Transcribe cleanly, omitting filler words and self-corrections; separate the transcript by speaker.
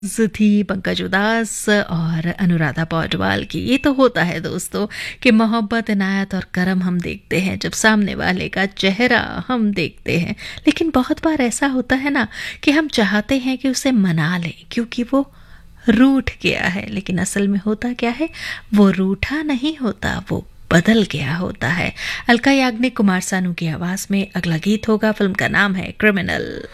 Speaker 1: थी पंकज उदास और अनुराधा पौडवाल की। ये तो होता है दोस्तों कि मोहब्बत, इनायत और करम हम देखते हैं जब सामने वाले का चेहरा हम देखते हैं, लेकिन बहुत बार ऐसा होता है ना कि हम चाहते हैं कि उसे मना लें क्योंकि वो रूठ गया है, लेकिन असल में होता क्या है, वो रूठा नहीं होता, वो बदल गया होता है। अलका याग्निक, कुमार सानू की आवाज में अगला गीत होगा। फिल्म का नाम है क्रिमिनल।